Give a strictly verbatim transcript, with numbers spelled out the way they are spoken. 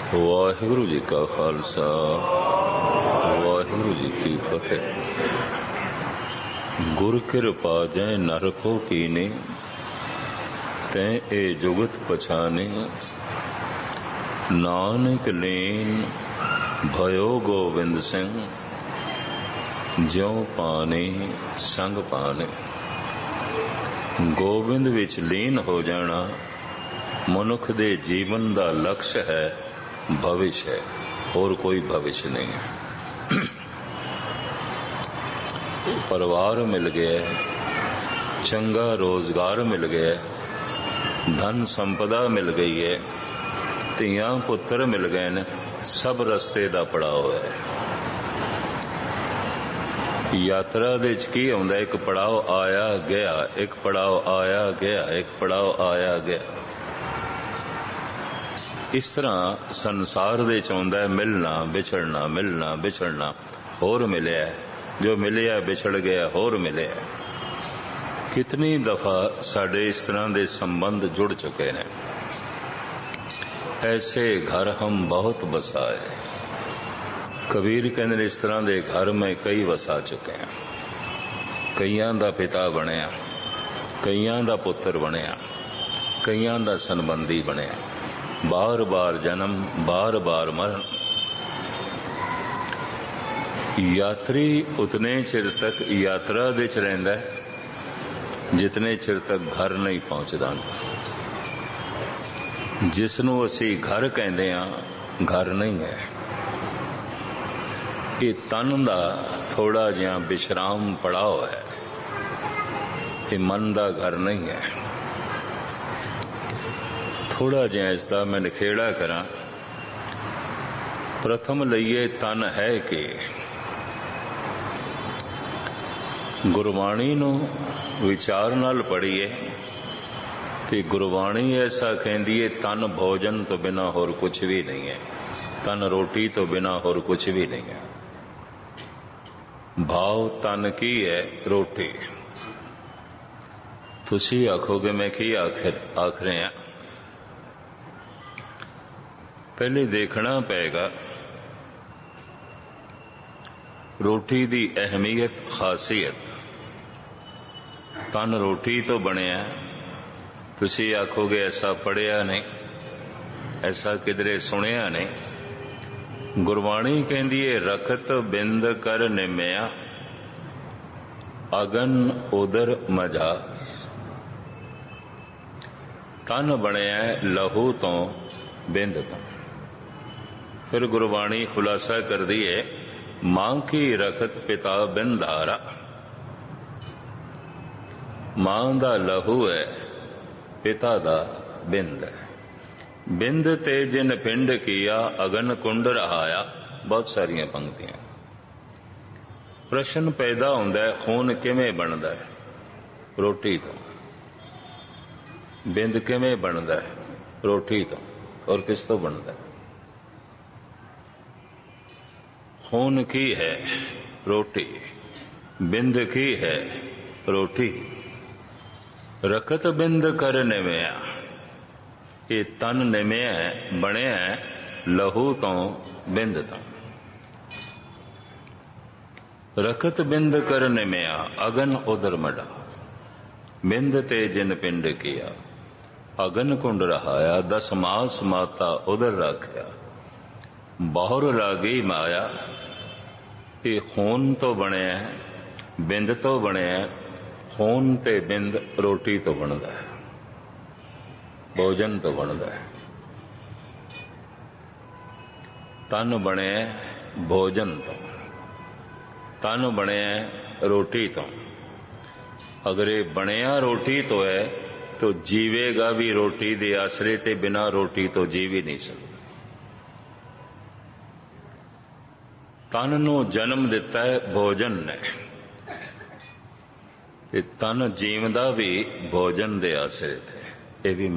वाहिगुरु जी का खालसा वाहिगुरु जी की फतेह। गुर कृपा जै नरको कीने तै ए जुगत पछाने। नानक लेन भयो गोविंद सिंह ज्यों पाने संग पाने। गोविंद विच लीन हो जाना मनुख दे जीवन दा लक्ष्य है, भविष्य है, और कोई भविष्य नहीं है। परिवार मिल गया, चंगा रोजगार मिल गया, धन संपदा मिल गई है, तियां पुत्र मिल गए ने, सब रस्ते दा पड़ाव है। यात्रा दे च की आउंदा, एक पड़ाव आया गया, एक पड़ाव आया गया, एक पड़ाव आया गया। इस तरह संसार दे च आउंदा है मिलना बिछड़ना, मिलना बिछड़ना, होर मिलिया, जो मिलिया बिछड़ गया, होर मिलिया। कितनी दफा साडे इस तरह दे संबंध जुड़ चुके हैं। ऐसे घर हम बहुत बसाए। कबीर कहते इस तरह के घर में कई वसा चुके हैं। कईयां दा पिता बनया, कईयां दा पुत्र बनया, कईयां दा संबंधी बनया। बार बार जन्म, बार बार मरण। यात्री उतने चिर तक यात्रा दे च रहिंदा है जितने चिर तक घर नहीं पहुंचदा। जिसनों असी घर कहते हैं, घर नहीं है। ये तन दा थोड़ा जिहा विश्राम पड़ाव है, ये मन दा घर नहीं है। थोड़ा जिहा इसका मैं निखेड़ा करा। प्रथम लईए तन है कि गुरबाणी नूं विचार नाल पढ़िए ते गुरबाणी ऐसा कहती है, तन भोजन तो बिना होर कुछ भी नहीं है, तन रोटी तो बिना होर कुछ भी नहीं है। भाव तन की है, रोटी। तुसी आखोगे मैं की आखिर आख रहे हैं। पहले देखना पेगा रोटी दी अहमियत, खासियत। तन रोटी तो बनया, तुसी आखोगे ऐसा पढ़िया नहीं, ऐसा किधरे सुनिया नहीं। गुरबाणी कहती है, रखत बिंद कर निमिया अगन उदर मजा। तन बनया लहू तो बिंद तो। फिर गुरबाणी खुलासा कर दी है, मां की रखत पिता बिंदारा। मां दा लहू है, पिता दा बिंद है। बिंद ते जिन पिंड किया अगन कुंड रहाया। बहुत सारिया पंक्तियां। प्रश्न पैदा होंदा है, खून किवें बनदा है? रोटी तो। बिंद किवें बनदा है? रोटी तो। और किस तो बनदा है? खून की है? रोटी। बिंद की है? रोटी। रखत बिंद कर निमिया। ये तन निमिया है, बनया है लहू तो बिंद तो। रखत बिंद कर निमिया अगन उदर मडा। बिंद ते जिन पिंड किया अगन कुंड रहाया। दस मास माता उदर रखया। बहुर लागी माया। ये खून तो बनया है, बिंद तो बनया है। खून ते बिंद रोटी तो बनता है, भोजन तो बनता है। तन बने भोजन तो, तन बने रोटी तो। अगर ये बनया रोटी तो है तो जीवेगा भी रोटी दे आसरे ते, बिना रोटी तो जीव ही नहीं सकता। तन नू जन्म दिता है भोजन ने, ते तन जीवदा भी भोजन दे आसरे थे। ये भी